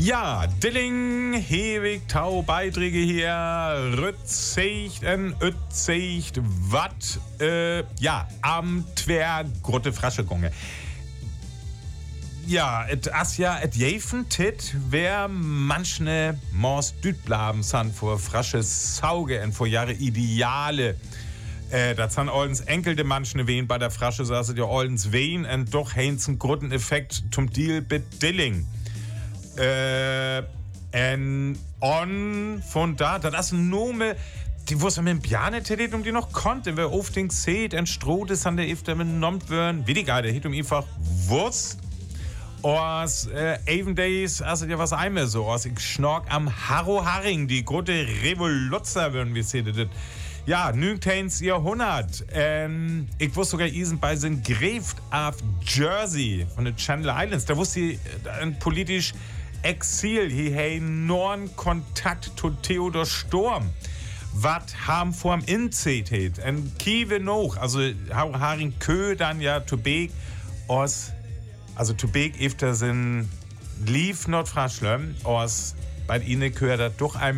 Ja, Dilling, Hewig, Tau, Beiträge hier, Rützicht, Ützicht, Watt, am Twer, Grotte Fraschegonge. Ja, et jefen tit, wer manchne Mors Dütblaben san vor Frasches Sauge und vor Jahre Ideale. Das han oldens enkelte manchne wen bei der Frasche saßet ja oldens wen und doch heinzen Grotteneffekt zum Deal mit Dilling. En on von da, das ist ein Nome, die wusste mit dem Piane tätigt, die noch konnte, wer auf den seht, en Strodes an der Ifter mit nommt werden, wie die Geide, hit einfach Wurst. Aus Even Days, also ja was einmal so, aus ich schnork am Harro Haring, die große Revoluzzer, würden wir sehen. Ja, 19. Jahrhundert. Ich wusste sogar, Isen bei sind Gräft auf Jersey von den Channel Islands. Da wusste ich ein politisch Exil, hier enormen Kontakt zu Theodor Storm. Was haben vor dem Inzeit, ein Kiewe noch, also Harro Haring Kö, dann ja Tubek, aus. Also Tubek efter sind lief not fraschlem, aus bei ihnen gehört das doch ein